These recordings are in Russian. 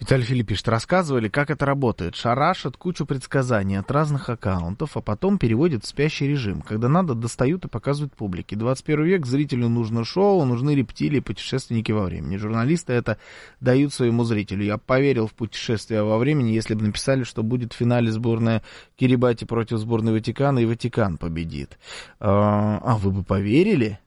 Виталий Филипп пишет, рассказывали, как это работает. Шарашат кучу предсказаний от разных аккаунтов, а потом переводят в спящий режим. Когда надо, достают и показывают публике. 21 век, зрителю нужно шоу, нужны рептилии, путешественники во времени. Журналисты это дают своему зрителю. Я поверил в путешествие во времени, если бы написали, что будет в финале сборная Кирибати против сборной Ватикана, и Ватикан победит. Вы бы поверили?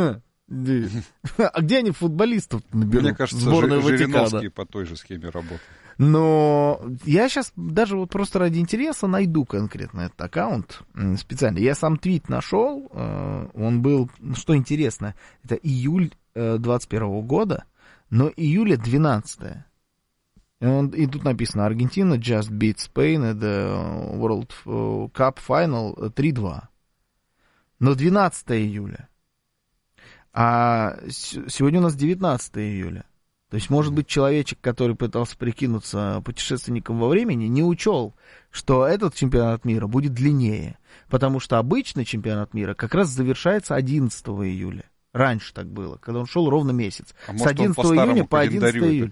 А где они футболистов наберут? Мне кажется, сборную Ватикана. Жириновский по той же схеме работает. Но я сейчас даже вот просто ради интереса найду конкретно этот аккаунт специально. Я сам твит нашел, он был, что интересно, это июль 21 года, но июля 12. И тут написано, Аргентина just beat Spain at the World Cup Final 3-2. Но 12 июля. А сегодня у нас 19 июля. То есть, может быть, человечек, который пытался прикинуться путешественником во времени, не учел, что этот чемпионат мира будет длиннее. Потому что обычный чемпионат мира как раз завершается 11 июля. Раньше так было, когда он шел ровно месяц. С 11 июня по 11 июля.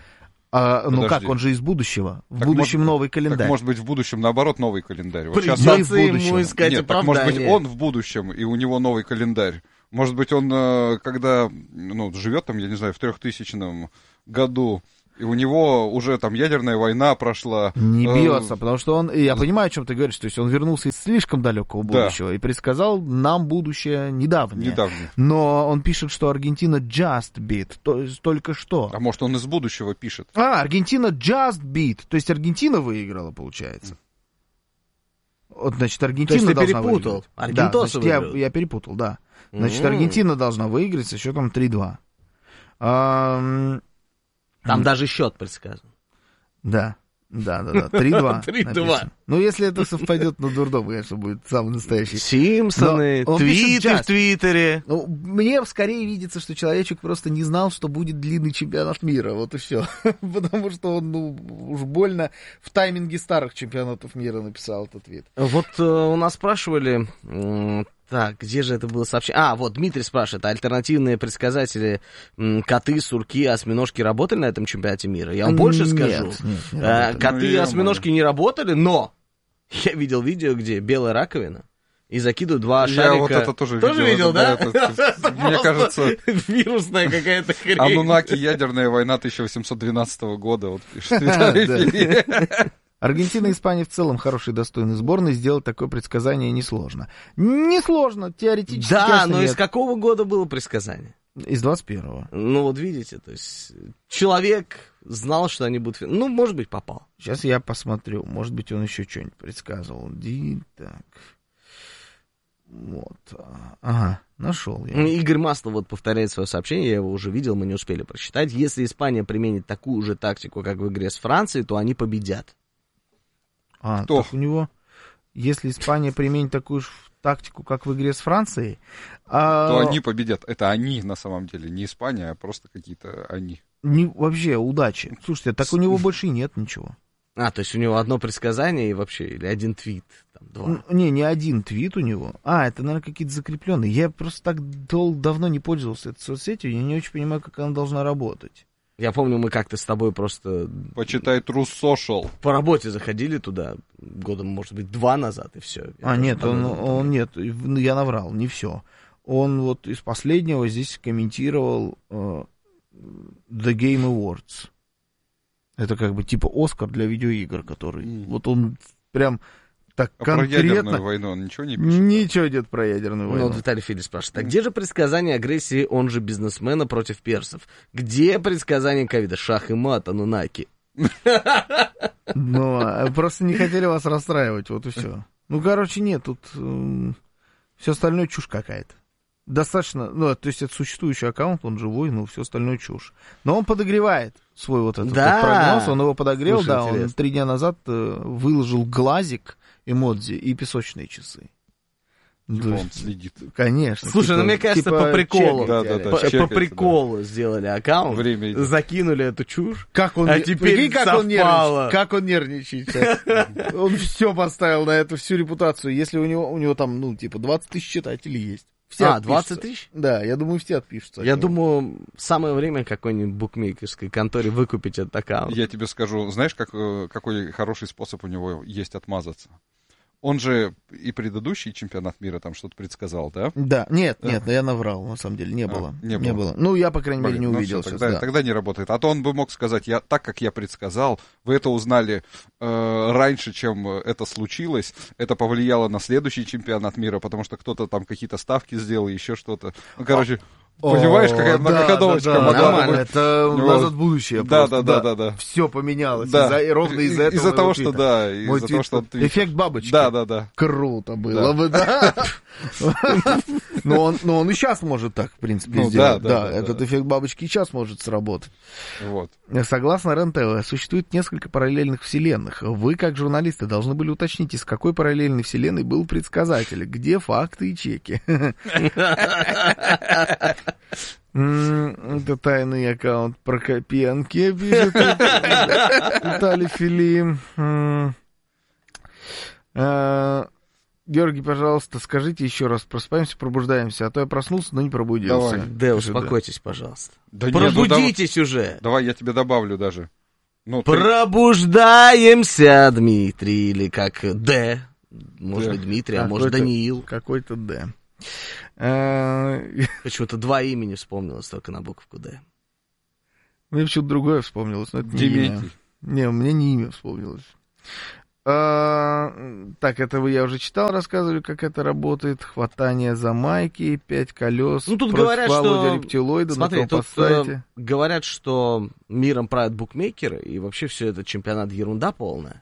Ну как, он же из будущего. В так будущем может, новый календарь. Так может быть в будущем наоборот новый календарь. Вот сейчас ему искать Нет, так может быть он в будущем, и у него новый календарь. Может быть он, когда живет там, я не знаю, в 3000 году, и у него уже там ядерная война прошла. Не бьется, потому что он, я понимаю, о чем ты говоришь, то есть он вернулся из слишком далекого будущего и предсказал нам будущее недавнее. Но он пишет, что Аргентина just beat, то есть только что. А может он из будущего пишет? Аргентина just beat, то есть Аргентина выиграла, получается. Вот, значит, Аргентина должна выиграть. Аргентосы выиграют. Я перепутал, да. Значит, Аргентина должна выиграть со счетом 3-2. Там даже счет предсказан. Да. 3-2. 3-2. Ну, если это совпадет, дурдом, конечно, будет самый настоящий. Симпсоны, твиты в Твиттере. Мне скорее видится, что человечек просто не знал, что будет длинный чемпионат мира. Вот и все. Потому что он, уж больно в тайминге старых чемпионатов мира написал этот твит. Вот у нас спрашивали... Так, где же это было сообщение? Вот Дмитрий спрашивает, альтернативные предсказатели, коты, сурки, осьминожки работали на этом чемпионате мира? Я вам больше скажу. Нет, коты и осьминожки не работали, но я видел видео, где белая раковина, и закидывают два шарика. Я вот это тоже видел. Тоже видел, да? Мне кажется... Вирусная какая-то хрень. Анунаки, ядерная война 1812 года, вот пишет. Аргентина и Испания в целом хорошие, достойные сборные. Сделать такое предсказание несложно. Несложно, теоретически. Да, но из какого года было предсказание? Из 21-го. Ну вот видите, то есть человек знал, что они будут... Ну, может быть, попал. Сейчас я посмотрю. Может быть, он еще что-нибудь предсказывал. Так. Вот. Ага, нашел я. Игорь Маслов вот повторяет свое сообщение, я его уже видел, мы не успели прочитать. Если Испания применит такую же тактику, как в игре с Францией, то они победят. Кто? Так у него, если Испания применит такую же тактику, как в игре с Францией... то они победят. Это они, на самом деле. Не Испания, а просто какие-то они. Вообще, удачи. Слушайте, так у него больше и нет ничего. То есть у него одно предсказание и вообще, или один твит? Там, 2. Не один твит у него. Это, наверное, какие-то закрепленные. Я просто так давно не пользовался этой соцсетью, я не очень понимаю, как она должна работать. Я помню, мы как-то с тобой просто... Почитай True Social. По работе заходили туда года, может быть, 2 назад, и все. Нет, он нет, я наврал, не все. Он вот из последнего здесь комментировал The Game Awards. Это как бы типа Оскар для видеоигр, который... Вот он прям... Так конкретно... про ядерную войну он ничего не пишет? Ничего нет про ядерную войну. Вот Виталий Филипп спрашивает, а где же предсказание агрессии, он же бизнесмена, против персов? Где предсказание ковида? Шах и мат, Анунаки. Просто не хотели вас расстраивать, вот и все. Короче, нет, тут все остальное чушь какая-то. Достаточно, то есть это существующий аккаунт, он живой, все остальное чушь. Но он подогревает свой вот этот прогноз, он его подогрел, он 3 дня назад выложил глазик, эмодзи и песочные часы. Он следит. Конечно. Слушай, мне кажется, по приколу. По приколу да. сделали аккаунт, закинули эту чушь. Как он, теперь совпало. Как он нервничает сейчас. Он все поставил на эту всю репутацию. Если у него там, 20 тысяч читателей есть. Все 20 тысяч? Да, я думаю, все отпишутся. Я думаю, самое время какой-нибудь букмекерской конторе выкупить этот аккаунт. Я тебе скажу, знаешь, какой хороший способ у него есть отмазаться? Он же и предыдущий чемпионат мира там что-то предсказал, да? Да, нет, я наврал, на самом деле, не было. Не было. Ну, я, по крайней мере, не увидел все, сейчас. тогда не работает. А то он бы мог сказать, так как я предсказал, вы это узнали раньше, чем это случилось, это повлияло на следующий чемпионат мира, потому что кто-то там какие-то ставки сделал, еще что-то. Ну, короче... Понимаешь, какая многоходовочка могла быть. Это назад в будущее. Да. Все поменялось. Да. Ровно из-за этого. Из-за того, что да. Из-за того, что эффект бабочки. Да. Круто было бы, да. Но он и сейчас может так, в принципе, сделать. Да, этот эффект бабочки и сейчас может сработать. Вот. Согласно РЕН-ТВ, существует несколько параллельных вселенных. Вы, как журналисты, должны были уточнить, из какой параллельной вселенной был предсказатель, где факты и чеки. Это тайный аккаунт Прокопенки, пишет Виталий Филим. Георгий, пожалуйста, скажите еще раз, просыпаемся, пробуждаемся, а то я проснулся, но не пробудился. Да, успокойтесь, пожалуйста. Да пробудитесь уже. Давай, я тебе добавлю даже. Пробуждаемся, Дмитрий, или как Д. Может быть, Дмитрий, а может, Даниил. Какой-то Д. Почему-то 2 имени вспомнилось только на буковку Д. Мне почему-то другое вспомнилось, но это не Диметий. имя. Не, мне не имя вспомнилось. Так, это я уже читал, рассказывали, как это работает. Хватание за майки, 5 колес. Ну, тут говорят, что... рептилоида, смотри, тут говорят, что миром правят букмекеры, и вообще все это чемпионат ерунда полная.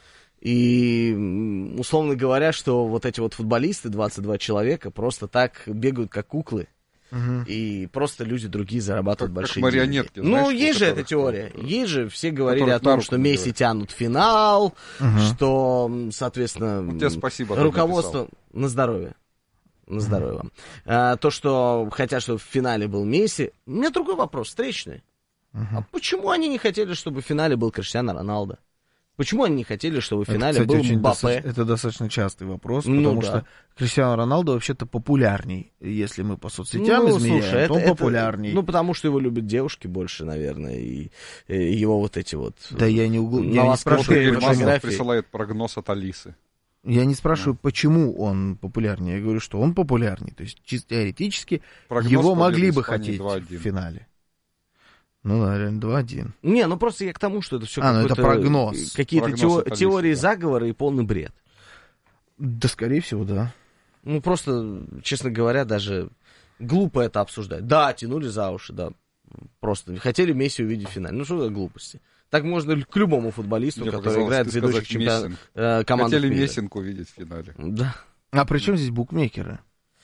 И, условно говоря, что вот эти вот футболисты, 22 человека, просто так бегают, как куклы. И просто люди другие зарабатывают большие марионетки, деньги. знаешь, Ну, есть же эта теория. Есть же, все говорили о том, что Месси тянут финал, что, соответственно, тебе спасибо, руководство... На здоровье. На здоровье вам. То, что хотят, чтобы в финале был Месси. У меня другой вопрос, встречный. А почему они не хотели, чтобы в финале был Криштиану Роналдо? Почему они не хотели, чтобы в финале был Мбаппе? Это достаточно частый вопрос, потому что Криштиану Роналдо вообще-то популярней. Если мы по соцсетям измеряем, то он популярней. Ну, потому что его любят девушки больше, наверное, и его вот эти вот... Да я не спрашиваю, Маслов присылает прогноз от Алисы. Я не спрашиваю, почему он популярнее. Я говорю, что он популярней. То есть, чисто теоретически, его могли бы хотеть в финале. Ну да, реально 2-1. Не, ну просто я к тому, что это все какой-то... это прогноз. Какие-то теории заговора и полный бред. Да, скорее всего, да. Ну просто, честно говоря, даже глупо это обсуждать. Да, тянули за уши, да. Просто хотели Месси увидеть в финале. Ну что за глупости? Так можно к любому футболисту, который играет в ведущих командах Хотели мира. Мессинг увидеть в финале. Да. А при чем здесь букмекеры?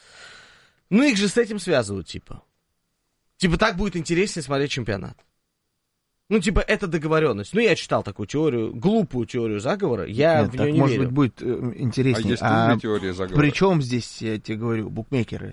Ну их же с этим связывают, типа. Типа, так будет интереснее смотреть чемпионат. Ну, типа, это договоренность. Ну, я читал такую теорию, глупую теорию заговора, я в нее не может верю. Может быть, будет интереснее. А есть умная теория заговора? При чем здесь, я тебе говорю, букмекеры?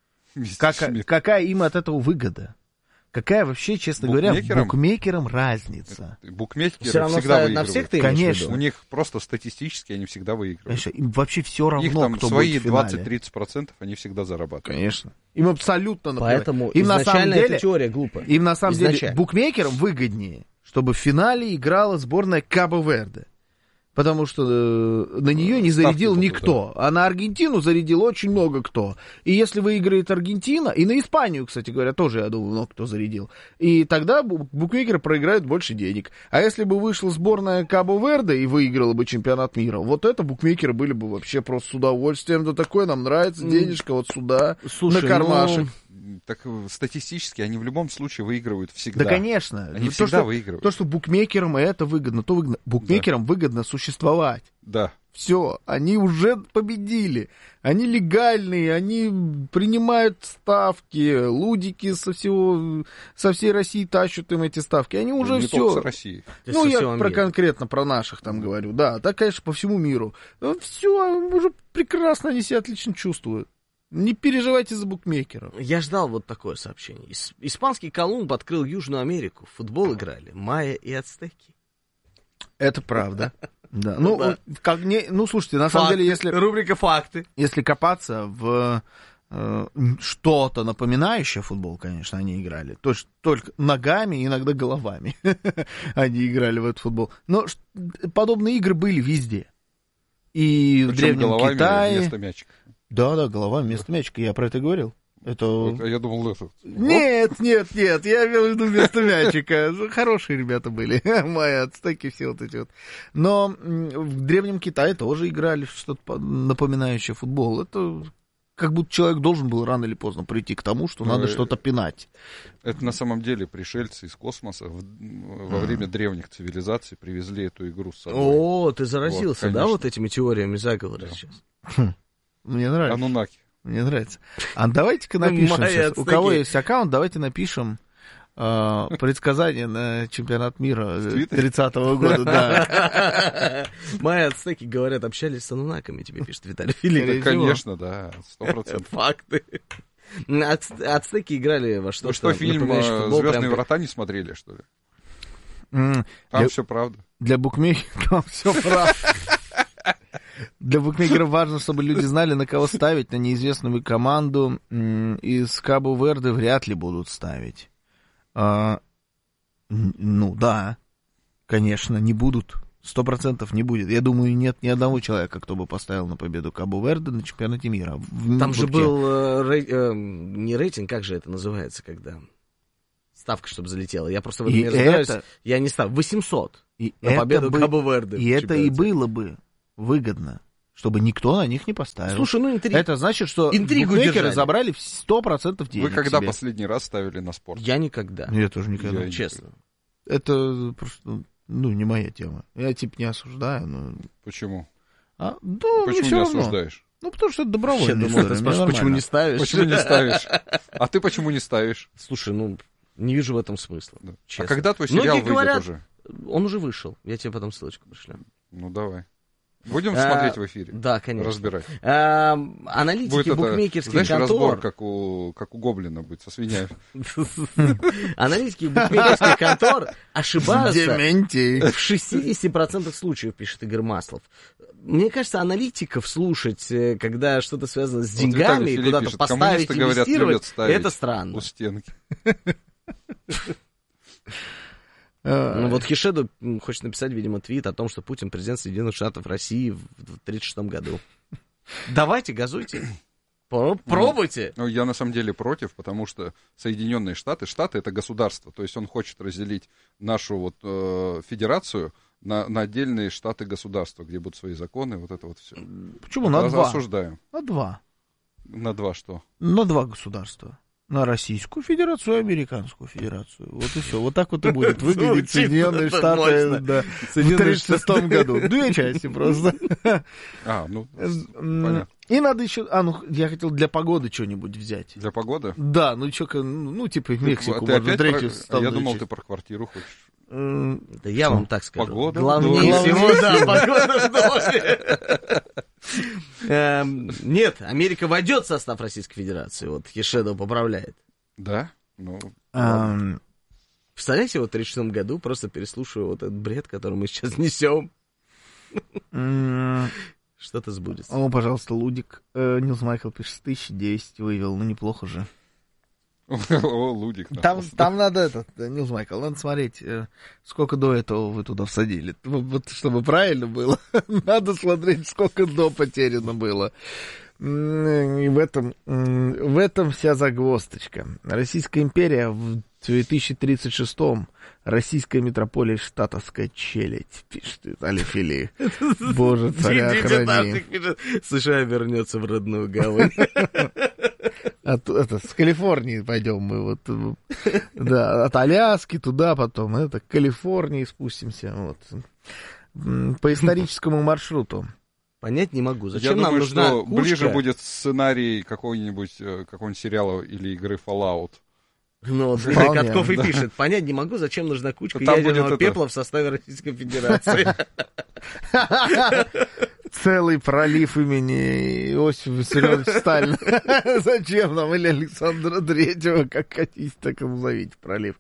Какая им от этого выгода? Какая вообще, честно говоря, букмекерам разница? Букмекеры все равно всегда выигрывают. На всех, ты конечно. У них просто статистически они всегда выигрывают. Конечно, им вообще все равно, их там кто свои будет в финале. 20-30% они всегда зарабатывают. Конечно. Им абсолютно наплевать. Поэтому им изначально на самом деле, эта теория глупая. Им на самом деле букмекерам выгоднее, чтобы в финале играла сборная Кабо-Верде. Потому что на нее не зарядил никто. А на Аргентину зарядил очень много кто. И если выиграет Аргентина, и на Испанию, кстати говоря, тоже, я думаю, много кто зарядил. И тогда букмекеры проиграют больше денег. А если бы вышла сборная Кабо-Верде и выиграла бы чемпионат мира, вот это букмекеры были бы вообще просто с удовольствием. Да такое нам нравится, денежка вот сюда, на кармашек. Так статистически они в любом случае выигрывают всегда. Да, конечно. Они всегда выигрывают. То, что букмекерам это выгодно, то выгодно. Букмекерам выгодно существовать. Да. Все, они уже победили. Они легальные, они принимают ставки. Лудики со всей России тащат им эти ставки. Они уже не все. только с России. Ну, я конкретно про наших там говорю. Да, так, конечно, по всему миру. Все, уже прекрасно они себя отлично чувствуют. Не переживайте за букмекеров. Я ждал вот такое сообщение. Испанский Колумб открыл Южную Америку. В футбол играли майя и ацтеки. Это правда. Да. Ну, слушайте, на самом деле, если... Рубрика «Факты». Если копаться в что-то напоминающее футбол, конечно, они играли. Только ногами, иногда головами они играли в этот футбол. Но подобные игры были везде. И Причем в Древнем Китае... вместо мячика. Да, голова вместо мячика, я про это говорил. Это... Я думал, это... Нет, я имел в виду вместо мячика. Хорошие ребята были, мои ацтеки, все вот эти вот. Но в Древнем Китае тоже играли что-то напоминающее футбол. Это как будто человек должен был рано или поздно прийти к тому, что надо что-то пинать. Это на самом деле пришельцы из космоса во время древних цивилизаций привезли эту игру с собой. О, ты заразился, Вот, да, вот этими теориями заговора сейчас? Мне нравится. Анунаки. Мне нравится. А давайте-ка напишем сейчас. У кого есть аккаунт, давайте напишем предсказание на чемпионат мира 30-го года. Да. Мои ацтеки, говорят, общались с анунаками, тебе пишет Виталий Филиппов. Конечно, да, 100%. Факты. Ацтеки играли во что-то. Вы что, фильм «Звездные врата» не смотрели, что ли? Там все правда. Для букмекеров там все правда. Для букмекеров важно, чтобы люди знали, на кого ставить. На неизвестную команду из Кабо-Верде вряд ли будут ставить. Ну, да, конечно, не будут. 100% не будет. Я думаю, нет ни одного человека, кто бы поставил на победу Кабо-Верде на чемпионате мира. Там же был не рейтинг, как же это называется, когда ставка, чтобы залетела. Я просто в этом не разбираюсь. Я не ставлю. 800 на победу Кабо-Верде. И это и было бы выгодно, чтобы никто на них не поставил. Слушай, ну это значит, что букмекеры забрали 100% денег. Вы когда себе. последний раз ставили на спорт? Я никогда. Я тоже никогда. Я честно. Это просто, не моя тема. Я не осуждаю, но... Почему? Почему не осуждаешь? Ну, потому что это добровольно. Я думал, ты спрашиваешь, почему не ставишь? Почему не ставишь? А ты почему не ставишь? Слушай, не вижу в этом смысла. Да. А когда твой сериал выйдет уже? Он уже вышел. Я тебе потом ссылочку пришлю. Ну, давай. Будем смотреть в эфире? Да, конечно. Разбирать. Аналитики букмекерских контор... разбор, как у Гоблина будет, со свинями. Аналитики букмекерских контор ошибаются Дементий. в 60% случаев, пишет Игорь Маслов. Мне кажется, аналитиков слушать, когда что-то связано с деньгами, куда-то пишет, поставить, инвестировать, это странно. У стенки. Ну вот Хишеду хочет написать, видимо, твит о том, что Путин президент Соединенных Штатов России в 1936 году. Давайте, газуйте. Пробуйте. Ну, я на самом деле против, потому что Соединенные Штаты, это государство, то есть он хочет разделить нашу вот федерацию на отдельные штаты-государства, где будут свои законы, вот это вот все. Почему на два? Осуждаем. На два. На два что? На два государства. На Российскую Федерацию и Американскую Федерацию. Вот и все. Вот так вот и будет выглядеть Соединенные Штаты в 1936 году. Две части просто. Понятно. И надо еще... я хотел для погоды что-нибудь взять. Для погоды? Да, типа в Мексику можно третью составную Я думал, часть. ты про квартиру хочешь. Да я вам так скажу. Погода Главнее всего, да, погода в доме. Нет, Америка войдет в состав Российской Федерации. Вот Хишедо поправляет. Да? Представляете, вот в 1936 году просто переслушиваю вот этот бред, который мы сейчас несем. Что-то сбудется. О, пожалуйста, Лудик. Нилс Майкл пишет, 1010 вывел. Ну, неплохо же. О, Лудик. Там надо Нилс Майкл, надо смотреть, сколько до этого вы туда всадили. Вот чтобы правильно было, надо смотреть, сколько до потеряно было. И в этом вся загвоздочка. Российская империя в 2036-м, российская метрополия штатовская челядь, пишет Виталий Фили. Боже, царя храни. США вернется в родную гавань. С Калифорнии пойдем мы вот, да, от Аляски туда потом, к Калифорнии спустимся, вот, по историческому маршруту. Понять не могу, зачем Я нам думаю, нужна что кучка? Ближе будет сценарий какого-нибудь сериала или игры Fallout. Ну, вот Дмитрий Катков и пишет, понять не могу, зачем нужна кучка ядерного пепла в составе Российской Федерации. Целый пролив имени Иосифа Виссарионовича Сталина. Зачем нам? Или Александра Третьего, как хотите, так и назовите пролив.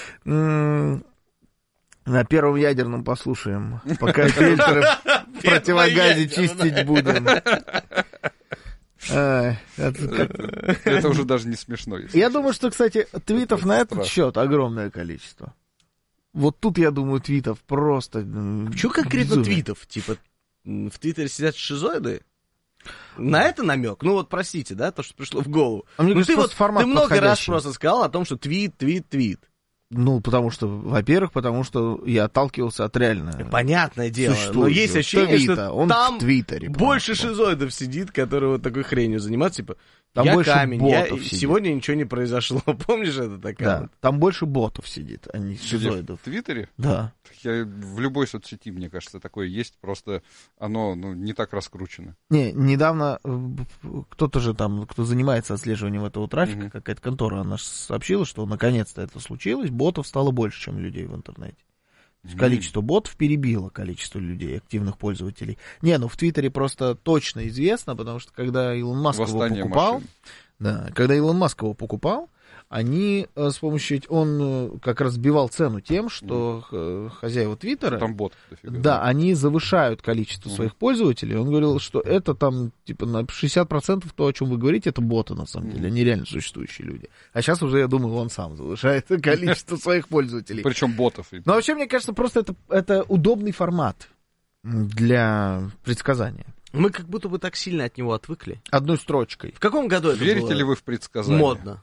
На первом ядерном послушаем, пока фильтры в противогазе чистить будем. Это уже даже не смешно. Я думаю, что, кстати, твитов на этот счет огромное количество. Вот тут, я думаю, твитов просто... Почему конкретно твитов? Типа, в Твиттере сидят шизоиды? На это намек? Ну вот, простите, да, то, что пришло в голову. А мне Ну кажется, ты много раз подходящий. просто сказал о том, что твит. Ну, потому что, во-первых, потому что я отталкивался от реально... Понятное дело, но существующего есть ощущение, твита. что Он там в Твиттере больше просто. шизоидов сидит, которые вот такой хренью занимаются, типа, Там я больше камень, ботов сидит. сегодня ничего не произошло. Помнишь это такая? Да, там больше ботов сидит, а не Где? шизоидов. В Твиттере? Да. В любой соцсети, мне кажется, такое есть, просто оно не так раскручено. Не, недавно кто-то же там, кто занимается отслеживанием этого трафика, Мгм. какая-то контора, она же сообщила, что наконец-то это случилось, ботов стало больше, чем людей в интернете. То есть количество ботов перебило количество людей, активных пользователей. Не, ну в Твиттере просто точно известно, потому что когда Илон Маск его Восстание покупал, машин. да, когда Илон Маск его покупал, они с помощью... Он как раз сбивал цену тем, что хозяева Твиттера... Там ботов дофига. Да, они завышают количество своих пользователей. Он говорил, что это там, типа, на 60% то, о чем вы говорите, это боты, на самом деле, они реально существующие люди. А сейчас уже, я думаю, он сам завышает количество своих пользователей. Причем ботов. Но вообще, мне кажется, просто это удобный формат для предсказания. Мы как будто бы так сильно от него отвыкли. Одной строчкой. В каком году это Верите было ли вы в предсказания? модно?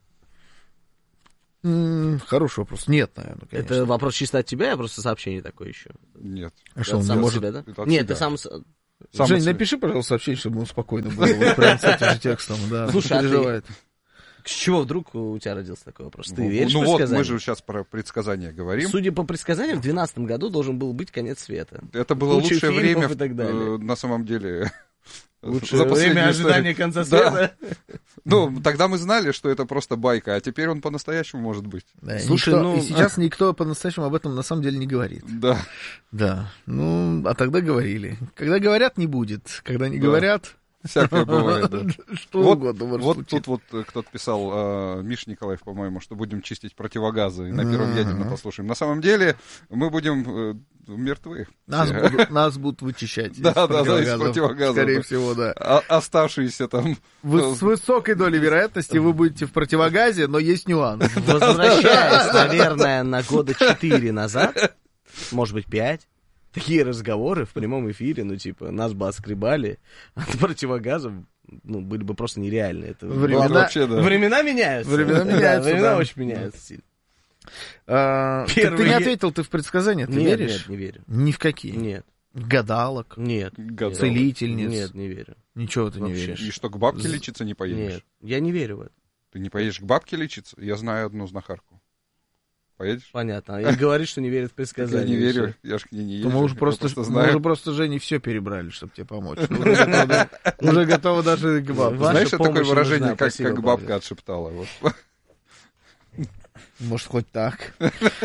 Хороший вопрос. Нет, наверное, конечно. Это вопрос чисто от тебя, я просто сообщение такое еще. Нет. А что, он сам может... себя, да? это от Нет, себя. ты сам... Сам Жень, от себя. напиши, пожалуйста, сообщение, чтобы ему спокойно было. Вот прям с этим же текстом, да. Слушай, а ты- переживает. С чего вдруг у тебя родился такой вопрос? Ты Ну, веришь в вот, предсказания? мы же сейчас про предсказания говорим. Судя по предсказаниям, в 2012 году должен был быть конец света. Это было Куча лучшее фильмов время, и так далее. на самом деле. Лучшее за последнюю время историю. ожидания конца Да. света. Ну, тогда мы знали, что это просто байка, а теперь он по-настоящему может быть. Да, Слушай, никто- ну- и сейчас никто по-настоящему об этом на самом деле не говорит. Да. Да, ну, а тогда говорили. Когда говорят, не будет. Когда не Да. говорят, Всякое бывает, да. что Вот, угодно может вот случиться. тут вот кто-то писал, Миш Николаев, по-моему, что будем чистить противогазы, и на первом ядерном послушаем. На самом деле мы будем мертвы. Нас будут вычищать. Да, из да, да, из противогазов. противогазов, Скорее да. всего, да. Оставшиеся там... С высокой долей вероятности вы будете в противогазе, но есть нюанс. Возвращаясь, наверное, на года 4 назад, может быть, 5, такие разговоры в прямом эфире, ну, типа, нас бы отскребали от противогазов, ну, были бы просто нереальны. Это Времена- было- вообще, да. Времена меняются. Времена Да, меняются, Времена да. очень меняются сильно. Так ты Первый не е- ответил, ты в предсказания, ты Нет, веришь? нет, не верю. Ни в какие. Нет, Гадалок, нет. Гадалок. целительниц. Нет, не верю. Ничего ты не Вообще. веришь. И что, к бабке лечиться не поедешь? Нет, я не верю в это. Ты не поедешь к бабке лечиться? Я знаю одну знахарку. Поедешь? Понятно. И говорит, что не верит в Я предсказания. не и верю, всё. я ж к ней не То езжу. мы уже просто, знаю. Жене все перебрали, чтобы тебе помочь. Уже готовы даже к бабке. Ваша Знаешь, это такое помощь выражение, нужна. как Спасибо, бабка Павел. отшептала. Вот. Может, хоть так.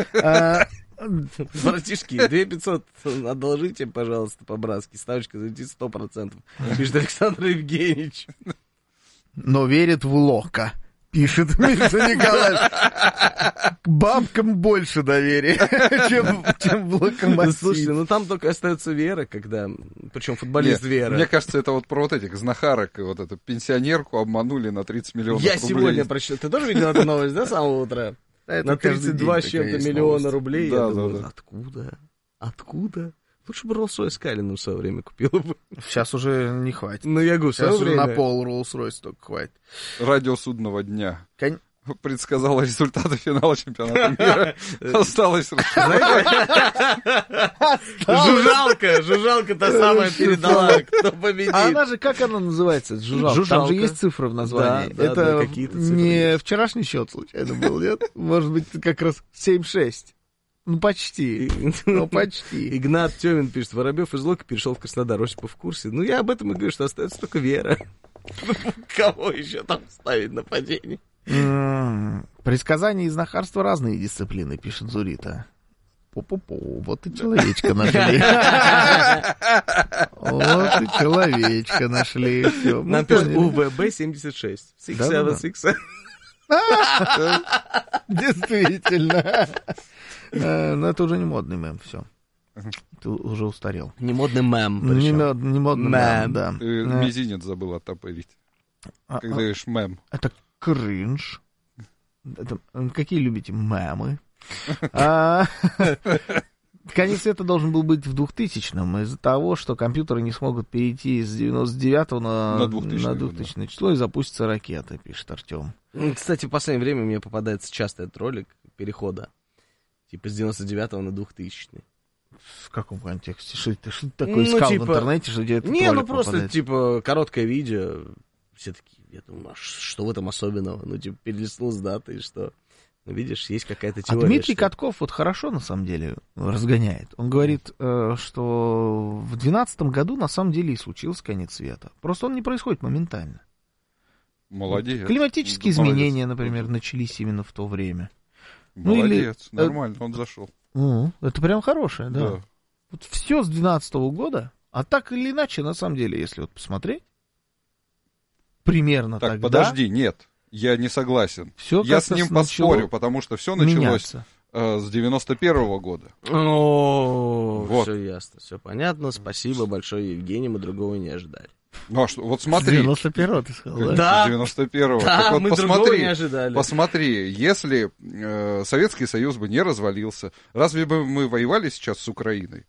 Братишки, 2500 одолжите, пожалуйста, по-братски. Ставочка залетит 100%. Пишет Александр Евгеньевич. Но верит в Лока, пишет Миша Николаевич. К бабкам больше доверия, чем в Локомотив. Слушайте, ну там только остается вера, когда... Причем футболист Нет, Вера. Мне кажется, это вот про вот этих знахарок, и вот эту пенсионерку обманули на 30 миллионов Я рублей. сегодня прочитал. Ты тоже видел эту новость, да, с самого утра? Это На каждый 32 с день чем-то такая есть миллиона новость. рублей. Да, Я да, думаю, да. откуда? Откуда? Лучше бы Роллс-Ройс Калину в свое время купил бы. Сейчас уже не хватит. Ну, я говорю, в Сейчас свое уже на время. пол Роллс-Ройс только хватит. Радио судного дня Кон- предсказала результаты финала чемпионата мира. Осталось Жужжалка та самая передала, кто победит. А она же, как она называется, эта жужжалка? Там Жужжалка. же есть цифры в названии. Да, да, Это да, какие-то цифры не есть. вчерашний счет случайно был, нет? Может быть, как раз 7-6. Ну, почти. Ну, почти. Игнат Тёмин пишет, Воробьев из Лока перешел в Краснодар, Осипов в курсе. Ну, я об этом и говорю, что остается только вера. Кого еще там ставить нападение? Предсказания и знахарство разные дисциплины, пишет Зурита. Пу-пу-пу, вот и человечка нашли. Вот и человечка нашли. Всё, мы Нам пишет поняли. УВБ-76. Да-да-да. 676. Действительно. Но это уже не модный мем, все. Ты уже устарел. Не модный мем, Не причем. модный Мем. мем, да. Мизинец забыл оттопырить. Как говоришь, мем. Это кринж. Какие любите мемы? Конец света должен был быть в 2000-м из-за того, что компьютеры не смогут перейти с 99-го на 2000 число и запустятся ракеты, пишет Артем. Кстати, в последнее время мне попадается часто этот ролик перехода. Типа с 99-го на 2000-й. В каком контексте? Что ты такое искал в интернете, что где-то не, ну просто, попадается? Типа, короткое видео. Все такие, я думаю, что в этом особенного? Ну, типа, перелистнул с даты и что? Ну, видишь, есть какая-то теория. А Дмитрий Катков вот хорошо, на самом деле, разгоняет. Он говорит, что в 2012 году на самом деле и случился конец света. Просто он не происходит моментально. Молодец. Климатические изменения, например, начались именно в то время. Молодец, нормально, он зашел. Это прям хорошее, да. Вот все с 2012 года, а так или иначе, на самом деле, если вот посмотреть, примерно так, тогда... подожди, нет, я не согласен. Я с ним поспорю, потому что все началось с 91-го года. Вот. Все ясно, все понятно. Спасибо большое, Евгений, мы другого не ожидали. Ну, а что, вот смотри. 91-го ты сказал, да? 91-го. Да, вот мы другого не ожидали. Посмотри, если Советский Союз бы не развалился, разве бы мы воевали сейчас с Украиной?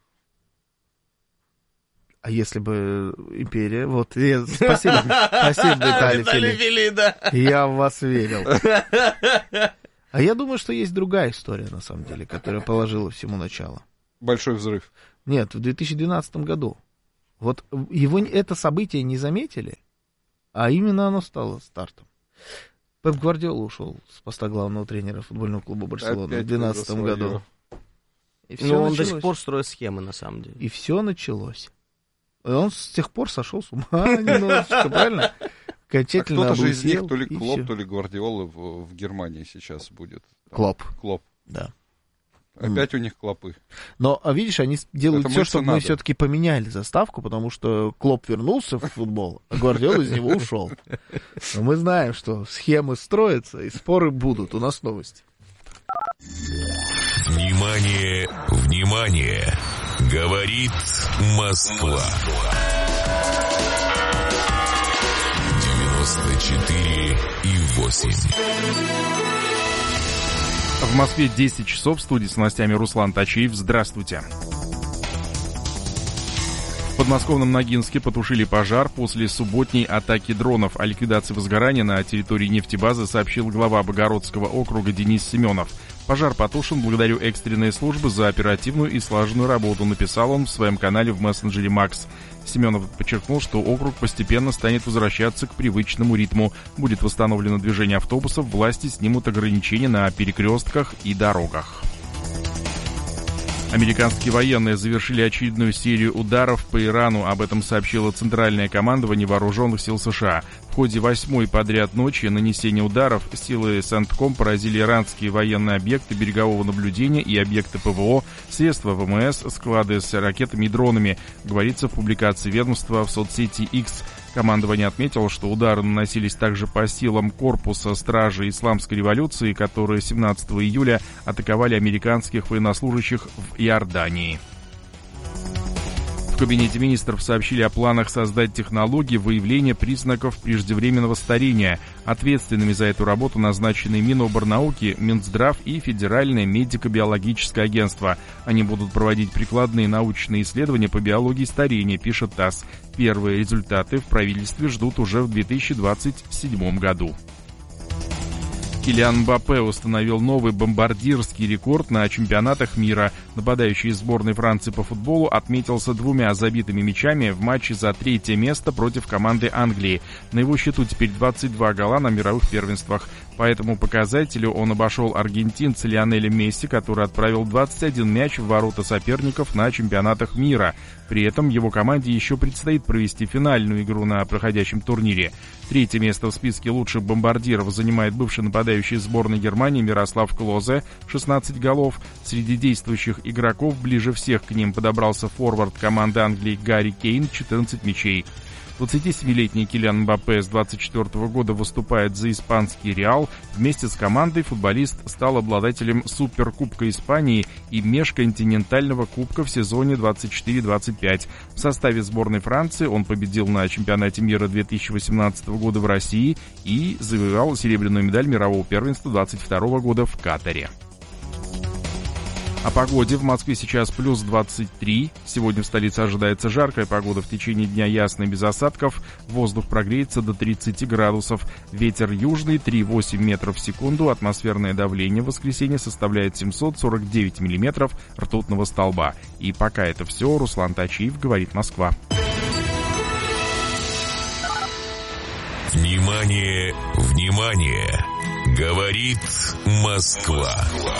А если бы империя... Вот, спасибо, Виталий Филипп. Я в вас верил. А я думаю, что есть другая история, на самом деле, которая положила всему начало. Большой взрыв. Нет, в 2012 году. Вот это событие не заметили, а именно оно стало стартом. Пеп Гвардиола ушел с поста главного тренера футбольного клуба Барселоны в 2012 году. Но он до сих пор строит схемы, на самом деле. И все началось. И он с тех пор сошел с ума немножечко, правильно? Окончательно кто-то же из них, то ли Клоп, то ли Гвардиола в Германии сейчас будет. Клоп. Да. Опять у них клопы. Но, видишь, они делают все, чтобы мы все-таки поменяли заставку, потому что Клоп вернулся в футбол, а Гвардиола из него ушел. Но мы знаем, что схемы строятся и споры будут. У нас новости. Внимание, внимание! Говорит Москва. 94,8. В Москве 10 часов, в студии с новостями Руслан Тачиев. Здравствуйте. В подмосковном Ногинске потушили пожар после субботней атаки дронов. О ликвидации возгорания на территории нефтебазы сообщил глава Богородского округа Денис Семенов. Пожар потушен благодаря экстренной службе за оперативную и слаженную работу, написал он в своем канале в мессенджере Макс. Семенов подчеркнул, что округ постепенно станет возвращаться к привычному ритму. Будет восстановлено движение автобусов, власти снимут ограничения на перекрестках и дорогах. Американские военные завершили очередную серию ударов по Ирану. Об этом сообщило Центральное командование Вооруженных сил США. В ходе 8-й подряд ночи нанесения ударов силы Центком поразили иранские военные объекты берегового наблюдения и объекты ПВО, средства ВМС, склады с ракетами и дронами, говорится в публикации ведомства в соцсети X. Командование отметило, что удары наносились также по силам корпуса стражи Исламской революции, которые 17 июля атаковали американских военнослужащих в Иордании. В Кабинете министров сообщили о планах создать технологии выявления признаков преждевременного старения. Ответственными за эту работу назначены Миноборнауки, Минздрав и Федеральное медико-биологическое агентство. Они будут проводить прикладные научные исследования по биологии старения, пишет ТАСС. Первые результаты в правительстве ждут уже в 2027 году. Килиан Мбаппе установил новый бомбардирский рекорд на чемпионатах мира. Нападающий из сборной Франции по футболу отметился 2 забитыми мячами в матче за 3-е место против команды Англии. На его счету теперь 22 гола на мировых первенствах. По этому показателю он обошел аргентинца Лионеля Месси, который отправил 21 мяч в ворота соперников на чемпионатах мира. При этом его команде еще предстоит провести финальную игру на проходящем турнире. 3-е место в списке лучших бомбардиров занимает бывший нападающий сборной Германии Мирослав Клозе, 16 голов. Среди действующих игроков ближе всех к ним подобрался форвард команды Англии Гарри Кейн, 14 мячей. 27-летний Килиан Мбаппе с 24 года выступает за испанский «Реал». Вместе с командой футболист стал обладателем Суперкубка Испании и межконтинентального кубка в сезоне 24-25. В составе сборной Франции он победил на чемпионате мира 2018 года в России и завоевал серебряную медаль мирового первенства 2022 года в Катаре. О погоде. В Москве сейчас плюс 23. Сегодня в столице ожидается жаркая погода. В течение дня ясно и без осадков. Воздух прогреется до 30 градусов. Ветер южный 3,8 метров в секунду. Атмосферное давление в воскресенье составляет 749 миллиметров ртутного столба. И пока это все. Руслан Тачиев, говорит Москва. Внимание, внимание! Говорит Москва.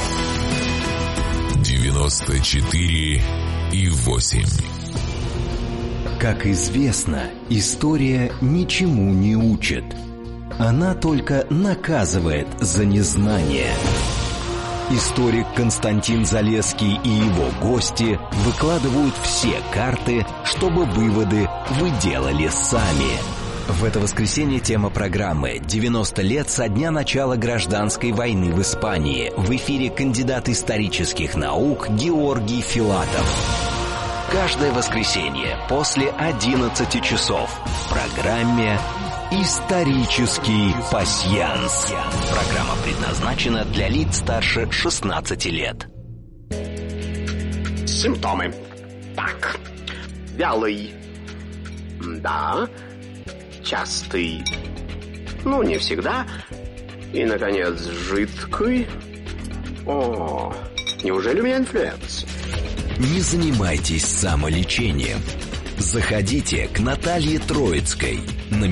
94,8. Как известно, история ничему не учит. Она только наказывает за незнание. Историк Константин Залесский и его гости выкладывают все карты, чтобы выводы вы делали сами. В это воскресенье тема программы «90 лет со дня начала гражданской войны в Испании». В эфире кандидат исторических наук Георгий Филатов. Каждое воскресенье после 11 часов в программе «Исторический пасьянс». Программа предназначена для лиц старше 16 лет. Симптомы. Так, вялый. Да. Частый. Ну, не всегда. И, наконец, жидкий. О, неужели у меня инфлюенс? Не занимайтесь самолечением. Заходите к Наталье Троицкой